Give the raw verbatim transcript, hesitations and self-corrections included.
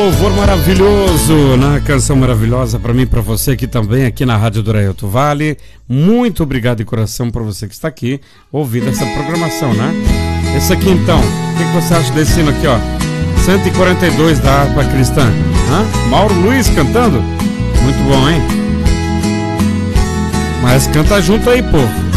louvor maravilhoso, na canção maravilhosa para mim e para você aqui também, aqui na Rádio do Arraial do Vale. Muito obrigado de coração para você que está aqui ouvindo essa programação, né? Esse aqui então, o que, que você acha desse sino aqui, ó? cento e quarenta e dois da harpa cristã. Hã? Mauro Luiz cantando? Muito bom, hein? Mas canta junto aí, povo.